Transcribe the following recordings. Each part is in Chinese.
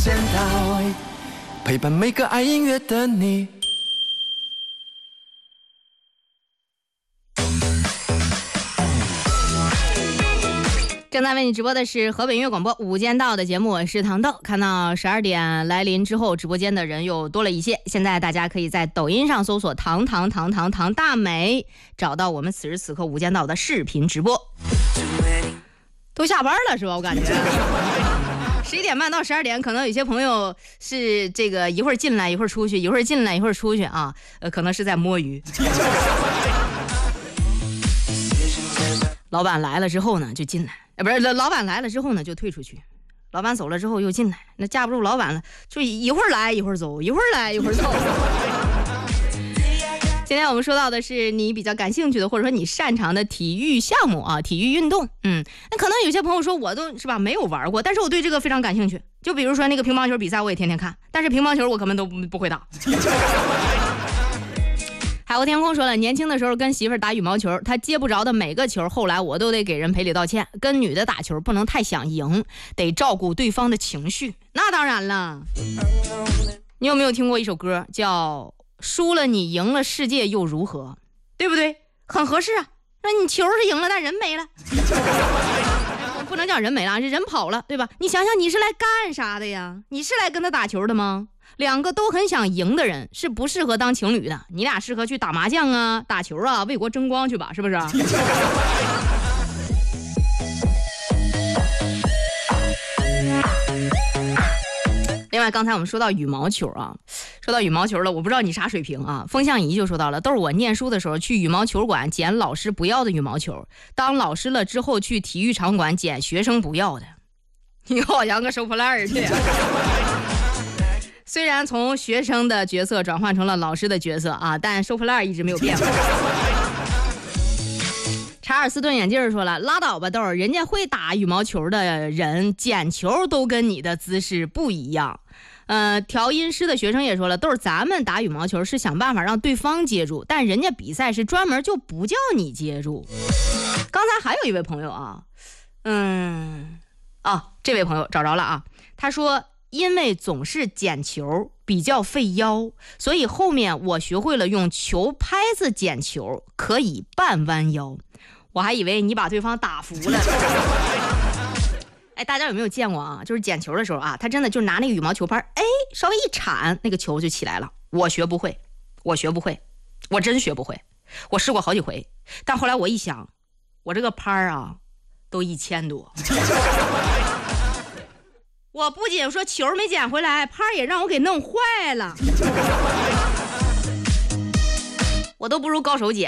见到，陪伴每个爱音乐的你。 正在为你直播的是河北音乐广播午间到的节目，我是糖豆。看到12点来临之后，直播间的人又多了一些。现在大家可以在抖音上搜索糖大美，找到我们此时此刻午间到的视频直播。都下班了是吧？我感觉11点半到12点，可能有些朋友是这个一会儿进来一会儿出去，一会儿进来一会儿出去啊，可能是在摸鱼。老板来了之后呢，就进来。不是，老板来了之后呢，就退出去；老板走了之后又进来，那架不住老板了，就一会儿来一会儿走，一会儿来一会儿走。今天我们说到的是你比较感兴趣的，或者说你擅长的体育项目啊，体育运动。那可能有些朋友说我都是吧没有玩过，但是我对这个非常感兴趣。就比如说那个乒乓球比赛，我也天天看，但是乒乓球我根本都不会打。海阔天空说了，年轻的时候跟媳妇儿打羽毛球，他接不着的每个球，后来我都得给人赔礼道歉。跟女的打球不能太想赢，得照顾对方的情绪。那当然了，你有没有听过一首歌叫输了你赢了世界又如何，对不对？很合适啊。那你球是赢了，但人没了。不能讲人没了，是人跑了，对吧？你想想，你是来干啥的呀？你是来跟他打球的吗？两个都很想赢的人是不适合当情侣的，你俩适合去打麻将啊、打球啊、为国争光去吧，是不是？另外，刚才我们说到羽毛球啊，说到羽毛球了，我不知道你啥水平啊。风向仪就说到了，都是我念书的时候去羽毛球馆捡老师不要的羽毛球，当老师了之后去体育场馆捡学生不要的。你好像个收破烂去。虽然从学生的角色转换成了老师的角色啊，但收破烂一直没有变过。查尔斯顿眼镜说了，拉倒吧豆儿，人家会打羽毛球的人捡球都跟你的姿势不一样。调音师的学生也说了，豆儿，咱们打羽毛球是想办法让对方接住，但人家比赛是专门就不叫你接住。刚才还有一位朋友啊，这位朋友找着了啊，他说因为总是捡球比较费腰，所以后面我学会了用球拍子捡球，可以半弯腰。我还以为你把对方打服了。大家有没有见过啊？就是捡球的时候啊，他真的就拿那个羽毛球拍，稍微一铲，那个球就起来了。我学不会，我真学不会。我试过好几回，但后来我一想，我这个拍啊，都1000多。我不仅说球没捡回来，拍也让我给弄坏了，我都不如高手捡。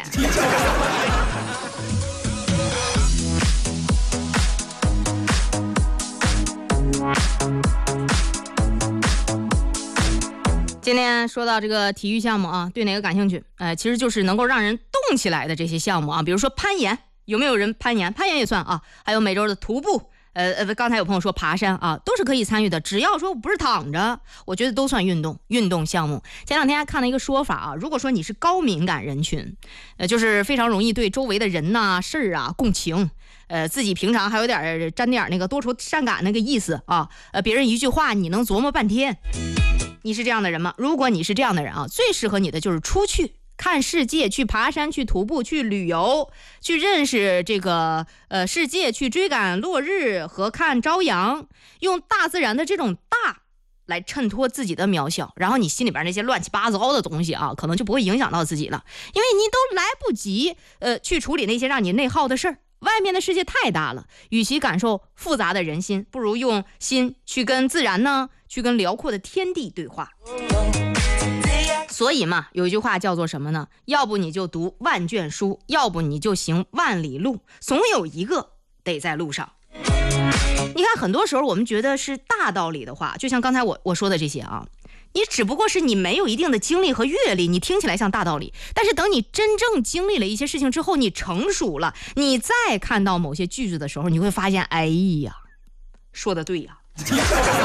今天说到这个体育项目啊，对哪个感兴趣？其实就是能够让人动起来的这些项目啊，比如说攀岩，有没有人攀岩？攀岩也算啊，还有每周的徒步。刚才有朋友说爬山啊，都是可以参与的，只要说不是躺着，我觉得都算运动项目。前两天还看了一个说法啊，如果说你是高敏感人群，就是非常容易对周围的人呐、事儿啊共情，自己平常还有点沾点那个多愁善感那个意思啊，别人一句话你能琢磨半天。你是这样的人吗？如果你是这样的人啊，最适合你的就是出去看世界，去爬山，去徒步，去旅游，去认识这个世界，去追赶落日和看朝阳，用大自然的这种大来衬托自己的渺小，然后你心里边那些乱七八糟的东西啊，可能就不会影响到自己了，因为你都来不及去处理那些让你内耗的事儿。外面的世界太大了，与其感受复杂的人心，不如用心去跟自然呢，去跟辽阔的天地对话。所以嘛，有一句话叫做什么呢？要不你就读万卷书，要不你就行万里路，总有一个得在路上。你看，很多时候我们觉得是大道理的话，就像刚才我说的这些啊，你只不过是你没有一定的经历和阅历，你听起来像大道理，但是等你真正经历了一些事情之后，你成熟了，你再看到某些句子的时候，你会发现，哎呀，说的对呀。